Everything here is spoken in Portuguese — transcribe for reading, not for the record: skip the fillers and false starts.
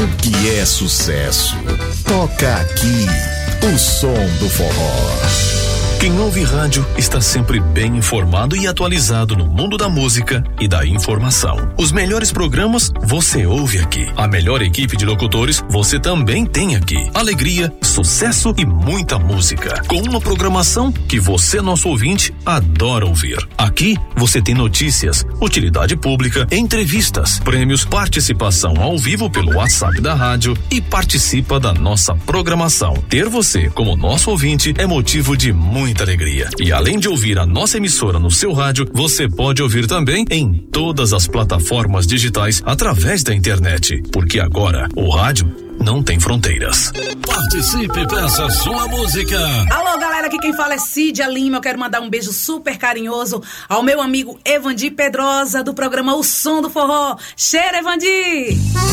O que é sucesso? Toca aqui, o som do forró. Quem ouve rádio está sempre bem informado e atualizado no mundo da música e da informação. Os melhores programas você ouve aqui. A melhor equipe de locutores você também tem aqui. Alegria, sucesso e muita música. Com uma programação que você, nosso ouvinte, adora ouvir. Aqui você tem notícias, utilidade pública, entrevistas, prêmios, participação ao vivo pelo WhatsApp da rádio e participa da nossa programação. Ter você como nosso ouvinte é motivo de muita alegria. E além de ouvir a nossa emissora no seu rádio, você pode ouvir também em todas as plataformas digitais através da internet, porque agora o rádio não tem fronteiras. Participe, peça sua música. Alô, galera, aqui quem fala é Cídia Lima. Eu quero mandar um beijo super carinhoso ao meu amigo Evandi Pedrosa, do programa O Som do Forró. Cheira, Evandi!